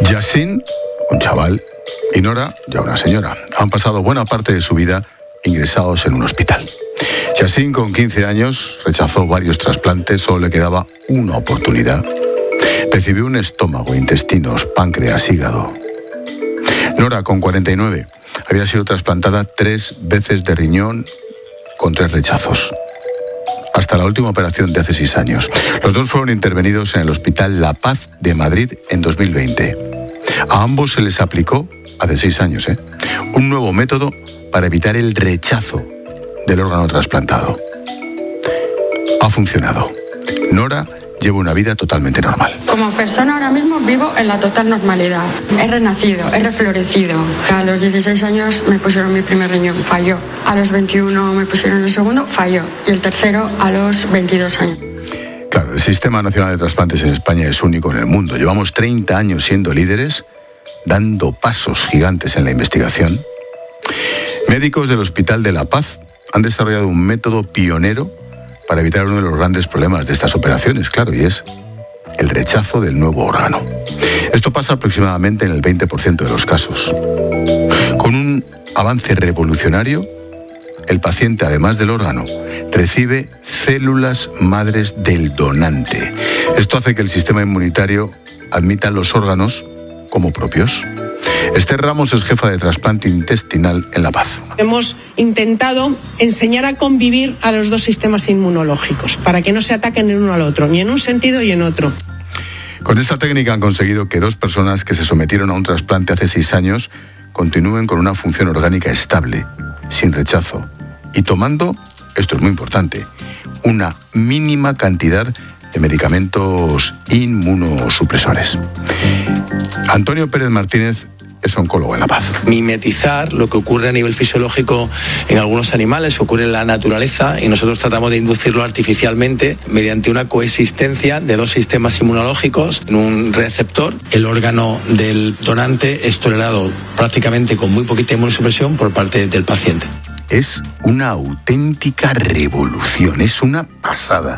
Yassin, un chaval, y Nora, ya una señora, han pasado buena parte de su vida ingresados en un hospital. Yassin, con 15 años, rechazó varios trasplantes, solo le quedaba una oportunidad. Recibió un estómago, intestinos, páncreas, hígado. Nora, con 49, había sido trasplantada 3 veces de riñón con 3 rechazos. Hasta la última operación de hace 6 años. Los dos fueron intervenidos en el Hospital La Paz de Madrid en 2020. A ambos se les aplicó, hace 6 años, un nuevo método para evitar el rechazo del órgano trasplantado. Ha funcionado. Nora lleva una vida totalmente normal. Como persona ahora mismo vivo en la total normalidad. He renacido, he reflorecido. A los 16 años me pusieron mi primer riñón, falló. A los 21 me pusieron el segundo, falló. Y el tercero a los 22 años. Claro, el Sistema Nacional de Trasplantes en España es único en el mundo. Llevamos 30 años siendo líderes, dando pasos gigantes en la investigación. Médicos del Hospital de La Paz han desarrollado un método pionero para evitar uno de los grandes problemas de estas operaciones, claro, y es el rechazo del nuevo órgano. Esto pasa aproximadamente en el 20% de los casos. Con un avance revolucionario, el paciente, además del órgano, recibe células madres del donante. Esto hace que el sistema inmunitario admita los órganos como propios. Esther Ramos es jefa de trasplante intestinal en La Paz. Hemos intentado enseñar a convivir a los dos sistemas inmunológicos para que no se ataquen el uno al otro, ni en un sentido y en otro. Con esta técnica han conseguido que 2 personas que se sometieron a un trasplante hace 6 años continúen con una función orgánica estable, sin rechazo, y tomando, esto es muy importante, una mínima cantidad de medicamentos inmunosupresores. Antonio Pérez Martínez es oncólogo en La Paz. Mimetizar lo que ocurre a nivel fisiológico en algunos animales, ocurre en la naturaleza, y nosotros tratamos de inducirlo artificialmente mediante una coexistencia de 2 sistemas inmunológicos en un receptor. El órgano del donante es tolerado prácticamente con muy poquita inmunosupresión por parte del paciente. Es una auténtica revolución, es una pasada.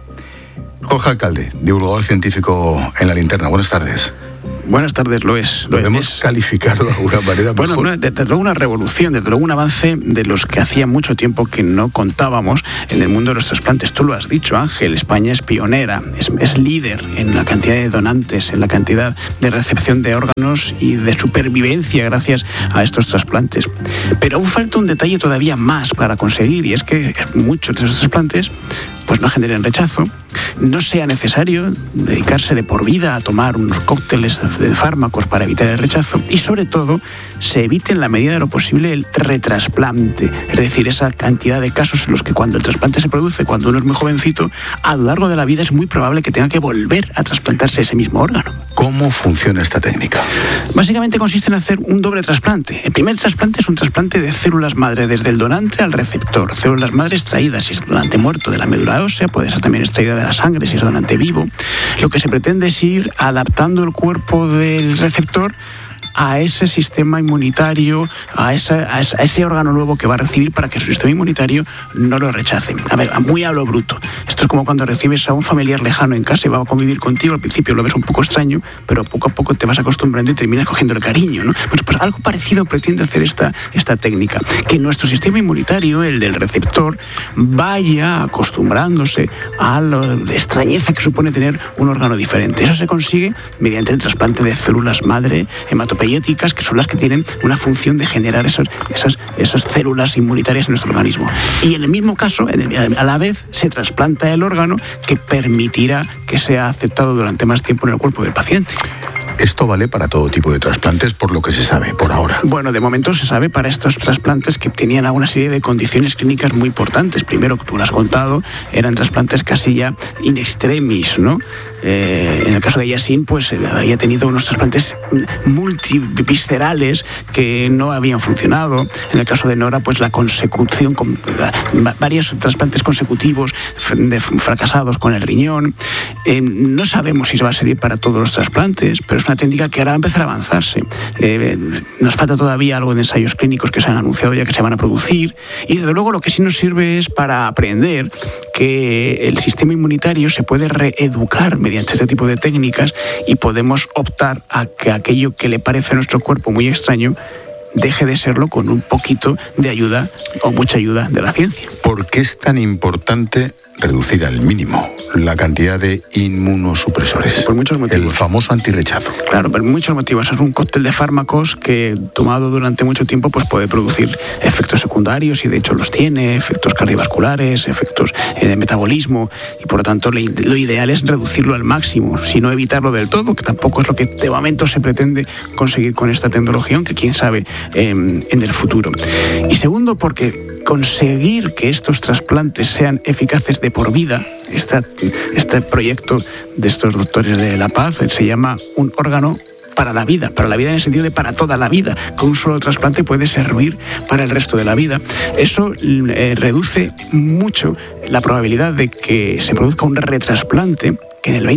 Jorge Alcalde, divulgador científico en La Linterna. Buenas tardes. Buenas tardes, lo es. ¿Podemos calificarlo de alguna manera mejor? Bueno, desde luego una revolución, desde luego un avance de los que hacía mucho tiempo que no contábamos en el mundo de los trasplantes. Tú lo has dicho, Ángel, España es pionera, es líder en la cantidad de donantes, en la cantidad de recepción de órganos y de supervivencia gracias a estos trasplantes. Pero aún falta un detalle todavía más para conseguir, y es que muchos de esos trasplantes pues no generen rechazo, no sea necesario dedicarse de por vida a tomar unos cócteles de fármacos para evitar el rechazo, y sobre todo se evite en la medida de lo posible el retrasplante, es decir, esa cantidad de casos en los que cuando el trasplante se produce, cuando uno es muy jovencito, a lo largo de la vida es muy probable que tenga que volver a trasplantarse ese mismo órgano. ¿Cómo funciona esta técnica? Básicamente consiste en hacer un doble trasplante. El primer trasplante es un trasplante de células madre desde el donante al receptor. Células madre extraídas, si es donante muerto, de la médula ósea, puede ser también extraída de la sangre si es donante vivo. Lo que se pretende es ir adaptando el cuerpo del receptor a ese sistema inmunitario, a ese órgano nuevo que va a recibir, para que su sistema inmunitario no lo rechace. A ver, muy a lo bruto. Esto es como cuando recibes a un familiar lejano en casa y va a convivir contigo. Al principio lo ves un poco extraño, pero poco a poco te vas acostumbrando y terminas cogiendo el cariño, ¿no? Pues algo parecido pretende hacer esta técnica. Que nuestro sistema inmunitario, el del receptor, vaya acostumbrándose a la extrañeza que supone tener un órgano diferente. Eso se consigue mediante el trasplante de células madre hematopoyéticas, que son las que tienen una función de generar esas células inmunitarias en nuestro organismo. Y en el mismo caso, a la vez, se trasplanta el órgano que permitirá que sea aceptado durante más tiempo en el cuerpo del paciente. Esto vale para todo tipo de trasplantes, por lo que se sabe, por ahora. Bueno, de momento se sabe para estos trasplantes que tenían una serie de condiciones clínicas muy importantes. Primero, que tú lo has contado, eran trasplantes casi ya in extremis, ¿no? En el caso de Yassin, pues había tenido unos trasplantes multiviscerales que no habían funcionado. En el caso de Nora, pues la consecución, varios trasplantes consecutivos fracasados con el riñón. No sabemos si va a servir para todos los trasplantes, pero es una técnica que ahora va a empezar a avanzarse. Nos falta todavía algo de ensayos clínicos que se han anunciado ya que se van a producir, y desde luego lo que sí nos sirve es para aprender que el sistema inmunitario se puede reeducar mediante este tipo de técnicas y podemos optar a que aquello que le parece a nuestro cuerpo muy extraño deje de serlo con un poquito de ayuda o mucha ayuda de la ciencia. ¿Por qué es tan importante reducir al mínimo la cantidad de inmunosupresores? Por muchos motivos. El famoso antirrechazo. Claro, por muchos motivos. Es un cóctel de fármacos que, tomado durante mucho tiempo, pues puede producir efectos secundarios, y de hecho los tiene, efectos cardiovasculares, efectos de metabolismo, y por lo tanto lo ideal es reducirlo al máximo, si no evitarlo del todo, que tampoco es lo que de momento se pretende conseguir con esta tecnología, aunque quién sabe en el futuro. Y segundo, porque conseguir que estos trasplantes sean eficaces de por vida, este proyecto de estos doctores de La Paz se llama un órgano para la vida en el sentido de para toda la vida, que un solo trasplante puede servir para el resto de la vida. Eso reduce mucho la probabilidad de que se produzca un retrasplante, que en el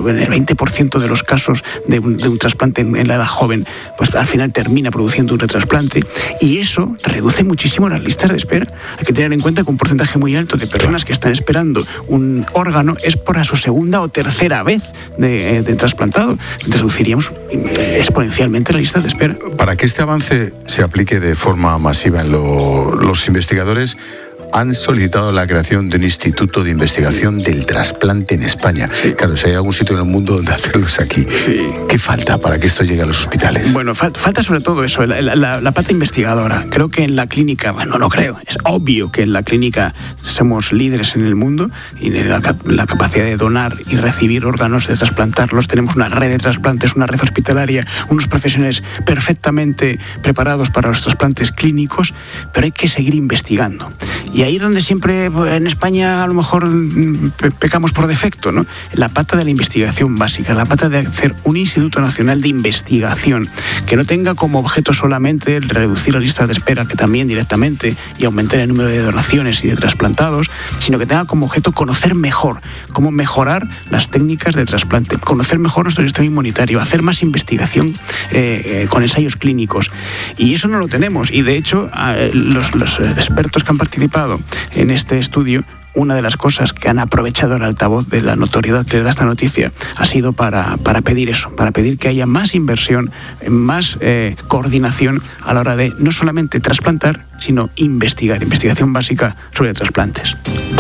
20% de los casos de un trasplante en la edad joven, pues al final termina produciendo un retrasplante, y eso reduce muchísimo las listas de espera. Hay que tener en cuenta que un porcentaje muy alto de personas que están esperando un órgano es por su segunda o tercera vez de trasplantado. Reduciríamos exponencialmente la lista de espera. Para que este avance se aplique de forma masiva en los investigadores han solicitado la creación de un instituto de investigación del trasplante en España. Sí. Claro, si hay algún sitio en el mundo donde hacerlo es aquí. Sí. ¿Qué falta para que esto llegue a los hospitales? Bueno, falta sobre todo eso, la pata investigadora. Creo que en la clínica, bueno, no creo, es obvio que en la clínica somos líderes en el mundo, y la capacidad de donar y recibir órganos, de trasplantarlos. Tenemos una red de trasplantes, una red hospitalaria, unos profesionales perfectamente preparados para los trasplantes clínicos, pero hay que seguir investigando. Y ahí es donde siempre en España a lo mejor pecamos por defecto, ¿no? La pata de la investigación básica, la pata de hacer un Instituto Nacional de Investigación que no tenga como objeto solamente el reducir la lista de espera, que también directamente, y aumentar el número de donaciones y de trasplantados, sino que tenga como objeto conocer mejor cómo mejorar las técnicas de trasplante, conocer mejor nuestro sistema inmunitario, hacer más investigación con ensayos clínicos. Y eso no lo tenemos, y de hecho los expertos que han participado en este estudio, una de las cosas que han aprovechado el altavoz de la notoriedad que les da esta noticia ha sido para pedir eso, para pedir que haya más inversión, más coordinación a la hora de no solamente trasplantar, sino investigación básica sobre trasplantes.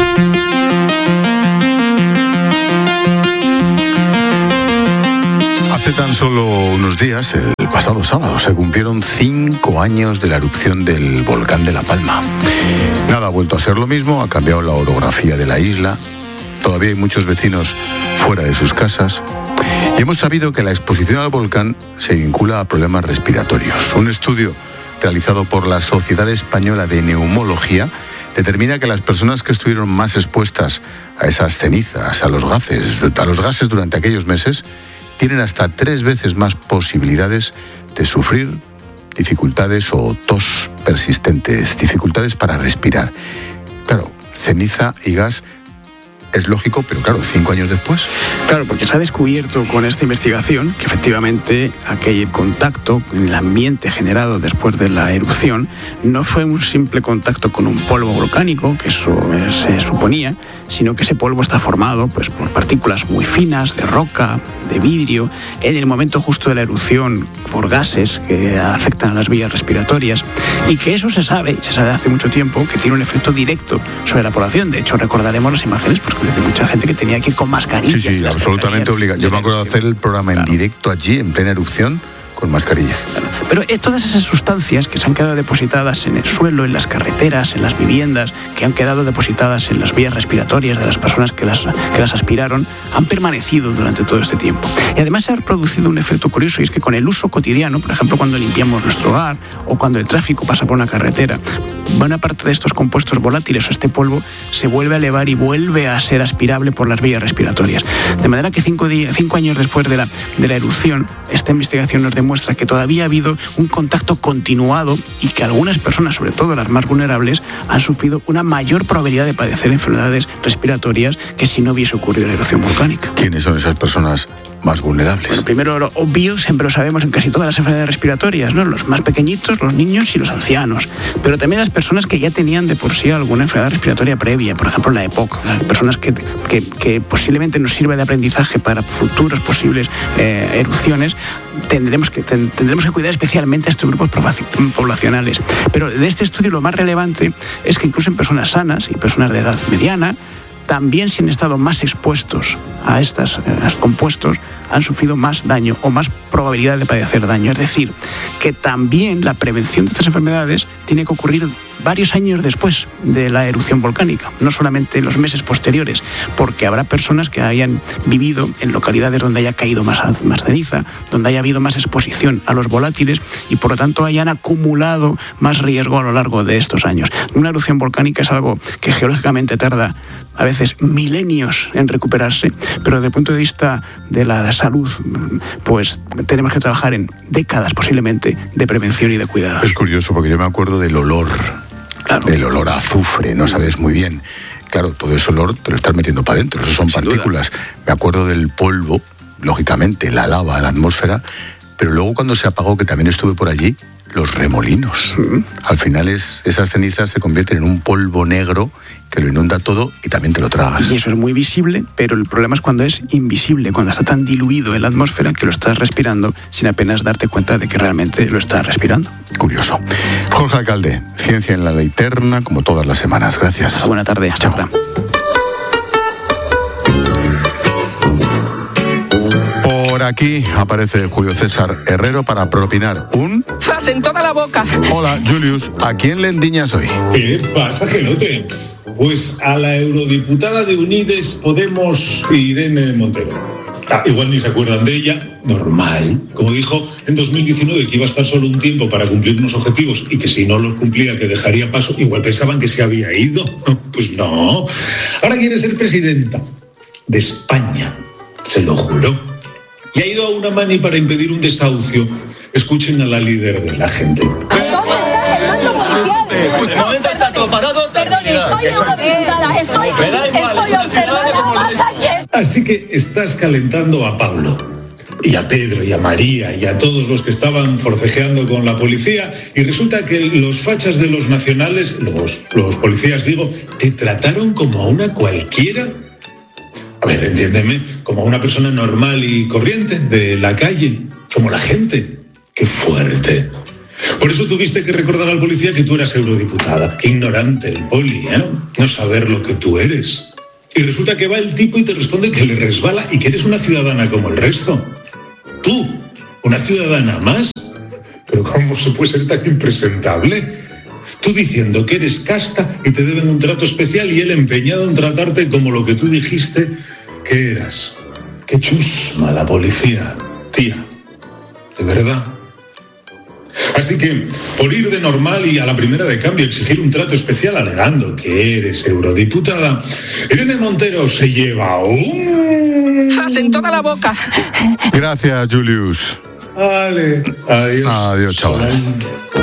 Hace tan solo unos días, el pasado sábado, se cumplieron 5 años de la erupción del volcán de La Palma. Nada ha vuelto a ser lo mismo, ha cambiado la orografía de la isla, todavía hay muchos vecinos fuera de sus casas, y hemos sabido que la exposición al volcán se vincula a problemas respiratorios. Un estudio realizado por la Sociedad Española de Neumología determina que las personas que estuvieron más expuestas a esas cenizas, a los gases durante aquellos meses, tienen hasta 3 veces más posibilidades de sufrir dificultades o tos persistentes, dificultades para respirar. Claro, ceniza y gas es lógico, pero claro, 5 años después. Claro, porque se ha descubierto con esta investigación que efectivamente aquel contacto en el ambiente generado después de la erupción no fue un simple contacto con un polvo volcánico, que eso se suponía, sino que ese polvo está formado pues por partículas muy finas de roca, de vidrio, en el momento justo de la erupción, por gases que afectan a las vías respiratorias, y que eso se sabe hace mucho tiempo, que tiene un efecto directo sobre la población. De hecho, recordaremos las imágenes porque de mucha gente que tenía que ir con mascarillas. Sí, absolutamente obligado. Yo me acuerdo de hacer el programa en directo allí, en plena erupción, con mascarilla. Claro. Pero todas esas sustancias que se han quedado depositadas en el suelo, en las carreteras, en las viviendas, que han quedado depositadas en las vías respiratorias de las personas que las aspiraron, han permanecido durante todo este tiempo. Y además se ha producido un efecto curioso, y es que con el uso cotidiano, por ejemplo, cuando limpiamos nuestro hogar o cuando el tráfico pasa por una carretera, buena parte de estos compuestos volátiles o este polvo se vuelve a elevar y vuelve a ser aspirable por las vías respiratorias. De manera que 5 años después de la erupción, esta investigación nos demuestra que todavía ha habido un contacto continuado y que algunas personas, sobre todo las más vulnerables, han sufrido una mayor probabilidad de padecer enfermedades respiratorias que si no hubiese ocurrido la erupción volcánica. ¿Quiénes son esas personas más vulnerables. Bueno, primero, lo obvio, siempre lo sabemos en casi todas las enfermedades respiratorias, ¿no? Los más pequeñitos, los niños y los ancianos. Pero también las personas que ya tenían de por sí alguna enfermedad respiratoria previa, por ejemplo la EPOC, las personas que posiblemente nos sirva de aprendizaje para futuras posibles erupciones. Tendremos que cuidar especialmente a estos grupos poblacionales. Pero de este estudio lo más relevante es que incluso en personas sanas y personas de edad mediana, también si han estado más expuestos a estos compuestos, han sufrido más daño o más probabilidad de padecer daño. Es decir, que también la prevención de estas enfermedades tiene que ocurrir varios años después de la erupción volcánica, no solamente los meses posteriores, porque habrá personas que hayan vivido en localidades donde haya caído más ceniza, donde haya habido más exposición a los volátiles y por lo tanto hayan acumulado más riesgo a lo largo de estos años. Una erupción volcánica es algo que geológicamente tarda a veces milenios en recuperarse, pero desde el punto de vista de la salud, pues tenemos que trabajar en décadas posiblemente de prevención y de cuidado. Es curioso porque yo me acuerdo del olor, claro, del olor a azufre, no sabes muy bien. Claro, todo ese olor te lo estás metiendo para adentro, eso son partículas. Me acuerdo del polvo, lógicamente, la lava, la atmósfera, pero luego cuando se apagó, que también estuve por allí, los remolinos. Al final esas cenizas se convierten en un polvo negro que lo inunda todo y también te lo tragas. Y eso es muy visible, pero el problema es cuando es invisible, cuando está tan diluido en la atmósfera que lo estás respirando sin apenas darte cuenta de que realmente lo estás respirando. Curioso. Jorge Alcalde, Ciencia en la Ley Eterna, como todas las semanas. Gracias. Buena tarde. Hasta ahora. Por aquí aparece Julio César Herrero para propinar un... ¡Zas en toda la boca! Hola, Julius. ¿A quién le endiñas hoy? ¿Qué pasa, gelote? Pues a la eurodiputada de Unides Podemos, Irene Montero. Igual ni se acuerdan de ella, normal. Como dijo en 2019 que iba a estar solo un tiempo para cumplir unos objetivos y que si no los cumplía que dejaría paso, igual pensaban que se había ido. Pues no. Ahora quiere ser presidenta de España, se lo juró. Y ha ido a una mani para impedir un desahucio. Escuchen a la líder de la gente. ¿Dónde está el mando policial? De momento está todo parado. Perdone, soy eurodiputada. Estoy observada. Así que estás calentando a Pablo y a Pedro y a María y a todos los que estaban forcejeando con la policía y resulta que los fachas de los nacionales, los policías digo, te trataron como a una cualquiera. A ver, entiéndeme, como a una persona normal y corriente de la calle, como la gente. ¡Qué fuerte! Por eso tuviste que recordar al policía que tú eras eurodiputada. Qué ignorante el poli, ¿eh? No saber lo que tú eres. Y resulta que va el tipo y te responde que le resbala y que eres una ciudadana como el resto. Tú, una ciudadana más. Pero ¿cómo se puede ser tan impresentable? Tú diciendo que eres casta y te deben un trato especial y él empeñado en tratarte como lo que tú dijiste que eras. Qué chusma la policía, tía. De verdad. Así que, por ir de normal y a la primera de cambio exigir un trato especial alegando que eres eurodiputada, Irene Montero se lleva un... ¡Zas en toda la boca! Gracias, Julius. Vale. Adiós. Adiós, chaval.